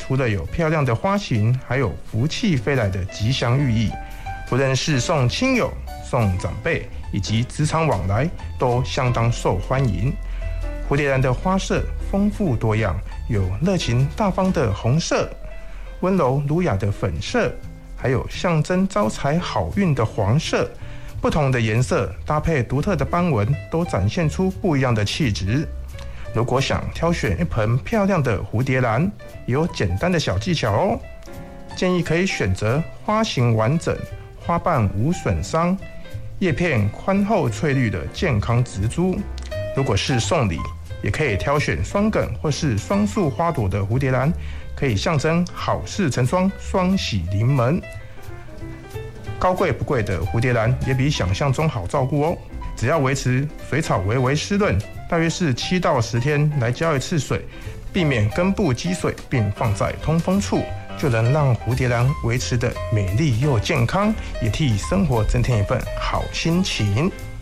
除了有漂亮的花型，还有福气飞来的吉祥寓意。不论是送亲友、送长辈，以及职场往来，都相当受欢迎。蝴蝶兰的花色丰富多样，有热情大方的红色，温柔儒雅的粉色，还有象征招财好运的黄色。不同的颜色搭配独特的斑纹，都展现出不一样的气质。如果想挑选一盆漂亮的蝴蝶兰，也有简单的小技巧哦。建议可以选择花型完整、花瓣无损伤、叶片宽厚翠绿的健康植株。如果是送礼，也可以挑选双梗或是双束花朵的蝴蝶兰，可以象征好事成双，双喜临门。高贵不贵的蝴蝶兰也比想象中好照顾哦，只要维持水草微微湿润，大约是7到10天来浇一次水，避免根部积水，并放在通风处，就能让蝴蝶兰维持的美丽又健康，也替生活增添一份好心情。